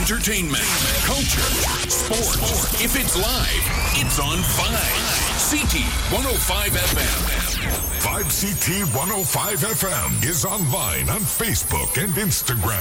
Entertainment, culture, sports. If it's live, it's on Vibe. CT 105 FM. Vibe CT 105 FM is online on Facebook and Instagram.